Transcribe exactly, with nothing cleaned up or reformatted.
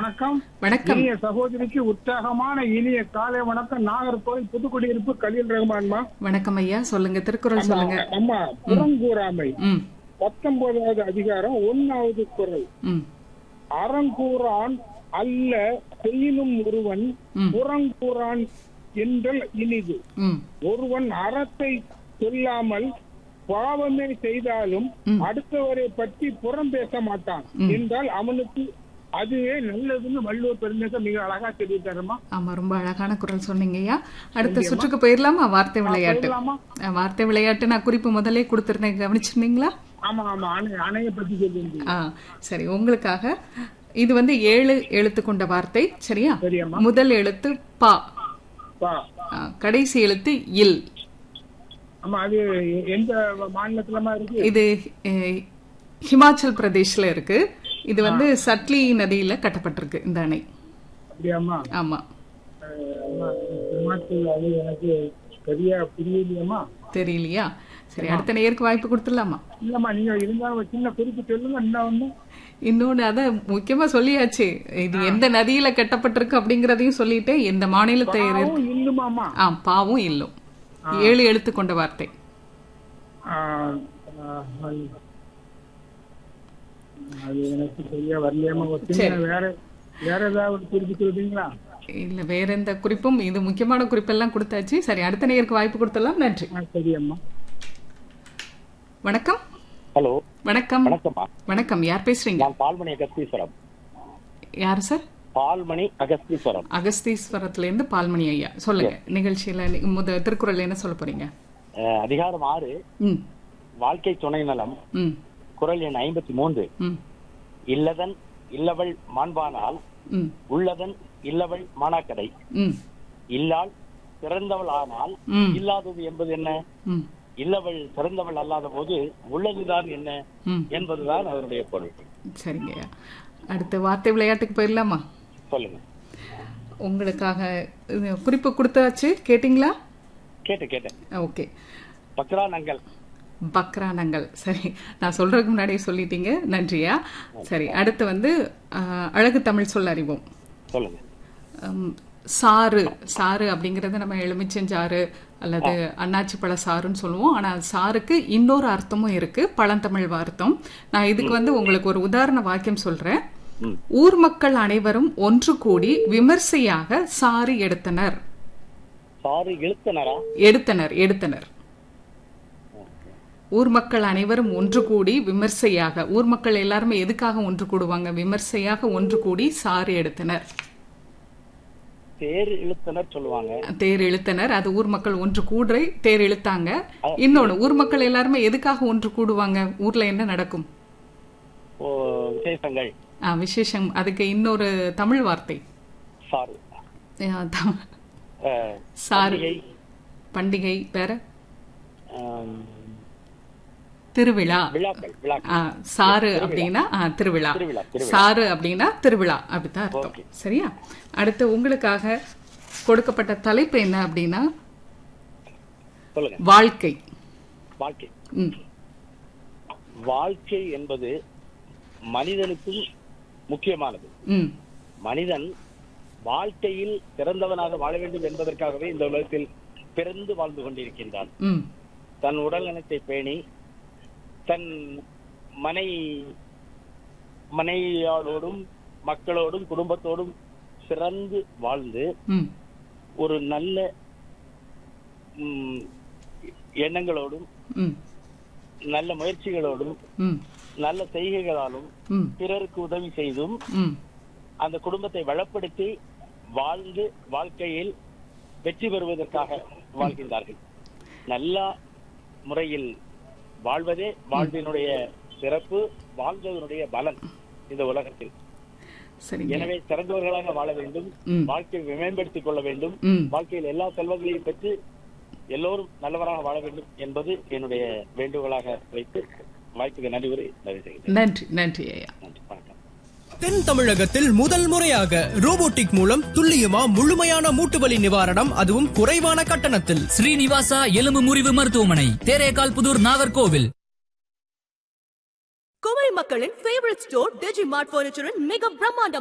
வணக்கம். வணக்கம். இனிய சகோதரிக்கு உற்சாகமான இனிய காலை வணக்கம். நாகர்கோவில் புதுக்குடியிருப்பு கலீல் ரஹ்மான்மா. வணக்கம் ஐயா, சொல்லுங்க, திருக்குறள் சொல்லுங்க. அம்மா, புறங்கூறாமை ம் பத்தொன்பதாவது அதிகாரம் ஒன்னாவது குறள். ம் அறங்கூறான் அல்ல செய்யினும் ஒருவன் புறங்கூறான் என்றல் இனிது. ம் ஒருவன் அறத்தை சொல்லாமல் பாவமே செய்தாலும் அடுத்தவரை பற்றி புறம் பேச மாட்டான் என்றால் அவனுக்கு அதுவே நல்லதுன்னு வள்ளுவர் பெருமையாக மிக அழகா தெரிவித்தாருமா. ஆமா, ரொம்ப அழகான குரல் சொன்னீங்க ஐயா. அடுத்த சுற்றுக்கு போயிடலாமா? வார்த்தை விளையாட்டு. அஹ், வார்த்தை விளையாட்டு நான் குறிப்பு முதலே கொடுத்திருந்தேன், கவனிச்சிருந்தீங்களா? ஆமா ஆமா, அணை அணைய பத்தி சொல்லி. ஆ சரி, உங்களுக்காக இது வந்து ஏழு எழுத்து கொண்ட வார்த்தை. சரியா? சரியாம்மா. முதல் எழுத்து பா, பா. ஆ, கடைசி எழுத்து இல். ஆமா, அது எந்த மாநிலத்துலமா இருக்கு? இது அஹ், ஹிமாச்சல் பிரதேஷ்ல இருக்கு. இது வந்து சட்லி நதியில கட்டப்பட்டிருக்கு இந்த அணை. அப்படியாமா? ஆமா. ஹிமாச்சல் அது எனக்கு சரியா புரியலையம்மா. தெரியலையா? சரி, அடுத்த நேருக்கு வாய்ப்பு கொடுத்துடலாமா? இல்லம்மா, நீங்க இருந்தாலும் சின்ன குறிப்பு சொல்லுங்க. என்ன ஒண்ணு இன்னொன்னு அத முக்கியமா சொல்லியாச்சு, இது எந்த நதியில கட்டப்பட்டிருக்கு அப்படிங்கறதையும் சொல்லிட்டு எந்த மாநிலத்தை இல்லுமாமா? ஆ, பாவும் இல்லும். ஏழு எழுத்து கொண்ட வார்த்தை. அது எனக்கு சரியா வரலையாமா. வேற வேற ஏதாவது குறிப்பு சொல்றீங்களா? இல்ல, வேற எந்த குறிப்பும், இது முக்கியமான குறிப்பெல்லாம் கொடுத்தாச்சு. சரி, அடுத்த நேருக்கு வாய்ப்பு கொடுத்துடலாம். நன்றி. சரியம்மா. வணக்கம். ஹலோ. வணக்கம். வணக்கம்மா. வணக்கம், யார் பேசுறீங்க? நான் பால்மணி அகஸ்தீஸ்வரம். யாரு சார்? பால்மணி அகஸ்தீஸ்வரம். அகஸ்தீஸ்வரத்துல இருந்து பால்மணி ஐயா, சொல்லுங்க. நிகழ்ச்சியில முத திருக்குறள் என்ன சொல்ல போறீங்க? அதிகாரம் ஆறு, ம் வாழ்க்கை துணை நலம். ம் குறள் எண் ஐம்பத்தி மூன்று. ம் இல்லதன் இல்லவள் மாண்பானால் ம் உள்ளதன் இல்லவள் மானாக்கடை. ம் இல்லாள் சிறந்தவள் ஆனால் ம் இல்லாதது என்பது என்ன? ம் இல்லவள் சிறந்தவள் அல்லாத போது உள்ளதுதான் என்ன ம் என்பதுதான் அதனுடைய பொருள். சரிங்க. அடுத்த வார்த்தை விளையாட்டுக்கு போயிடலாமா? சொல்லுங்க. உங்களுக்காக இது குறிப்பு கொடுத்தாச்சு, கேட்டீங்களா? கேட்டு கேட்டேன். ஓகே. பக்ரா நங்கள். பக்ரானங்கள். சரி, நான் சொல்றதுக்கு முன்னாடியே சொல்லிட்டீங்க, நன்றியா. சரி, அடுத்து வந்து அஹ், அழகு தமிழ் சொல்ல அறிவோம். சொல்லுங்க. உம், சாறு. சாறு அப்படிங்கறது நம்ம எலுமிச்சஞ்சாறு அல்லது அன்னாச்சி பழ சாறுன்னு சொல்லுவோம். ஆனா சாருக்கு இன்னொரு அர்த்தமும் இருக்கு, பழந்தமிழ் அர்த்தம். நான் இதுக்கு வந்து உங்களுக்கு ஒரு உதாரண வாக்கியம் சொல்றேன். ஊர் மக்கள் அனைவரும் ஒன்று கூடி விமர்சையாக சாறு எடுத்தனர். சாறு இழுத்தனரா? எடுத்தனர் எடுத்தனர் ஊர் மக்கள் அனைவரும் ஒன்று கூடி விமர்சையாக, ஊர் மக்கள் எல்லாருமே எதுக்காக ஒன்று கூடுவாங்க? விமர்சையாக ஒன்று கூடி சாறு எடுத்தனர். தேர் இழுத்தனர் சொல்லுவாங்க. தேர் இழுத்தனர், அது ஊர் மக்கள் ஒன்று கூடுற தேர் இழுத்தாங்க. இன்னொன்னு, ஊர் மக்கள் எல்லாருமே எதுக்காக ஒன்று கூடுவாங்க? ஊர்ல என்ன நடக்கும்? விசேஷங்கள். விசேஷம். அதுக்கு இன்னொரு தமிழ் வார்த்தை. சாறு. சாறு. பண்டிகை வேற. திருவிழா. சாறு அப்படின்னா திருவிழா. சாறு அப்படின்னா திருவிழா, அப்படித்தான் அர்த்தம். சரியா? அடுத்து உங்களுக்காக கொடுக்கப்பட்ட தலைப்பு என்ன அப்படின்னா வாழ்க்கை. வாழ்க்கை. வாழ்க்கை என்பது மனிதனுக்கும் முக்கியமானது. மனிதன் வாழ்க்கையில் சிறந்தவனாக வாழ வேண்டும் என்பதற்காகவே இந்த உலகத்தில் பிறந்து வாழ்ந்து கொண்டிருக்கின்றான். தன் உடல் நலத்தை பேணி தன் மனை மனைவியாளோடும் மக்களோடும் குடும்பத்தோடும் சிறந்து வாழ்ந்து ஒரு நல்ல எண்ணங்களோடும் நல்ல முயற்சிகளோடும் நல்ல செய்கைகளாலும் பிறருக்கு உதவி செய்தும் அந்த குடும்பத்தை வளப்படுத்தி வாழ்ந்து வாழ்க்கையில் வெற்றி பெறுவதற்காக வாழ்கின்றார்கள். நல்ல முறையில் வாழ்வதே வாழ்வினுடைய சிறப்பு, வாழ்வதனுடைய பலன் இந்த உலகத்தில். எனவே சிறந்தவர்களாக வாழ வேண்டும், வாழ்க்கையை மேம்படுத்திக் கொள்ள வேண்டும், வாழ்க்கையில் எல்லா செல்வங்களையும் பெற்று எல்லோரும் நல்லவராக வாழ வேண்டும் என்பது என்னுடைய வேண்டுகோளாக வைத்து வாய்ப்புக்கு நன்றி கூறி நிறைவு செய்கிறேன். நன்றி. நன்றி ஐயா. வணக்கம். தென் தமிழகத்தில் முதல் முறையாக ரோபோட்டிக் மூலம் துல்லியமா முழுமையான மூட்டுவலி நிவாரணம், அதுவும் குறைவான கட்டணத்தில். ஸ்ரீனிவாசா எலும்பு முறிவு மருத்துவமனை, தேரேகால் புதூர், நாகர்கோவில். குமரி மக்களின் ஃபேவரட் ஸ்டோர் டிஜிமார்ட் பர்னிச்சரின் மிக பிரம்மாண்டம்